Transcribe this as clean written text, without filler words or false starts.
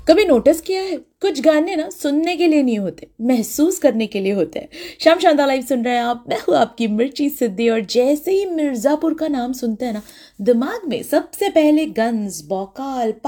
कभी नोटिस किया है, कुछ गाने ना सुनने के लिए नहीं होते, महसूस करने के लिए होते हैं। शाम शांता लाइव सुन रहे हैं आप, मैं हूँ आपकी मिर्ची सिद्धि। और जैसे ही मिर्जापुर का नाम सुनते हैं ना, दिमाग में सबसे पहले गन्स, बौकाल,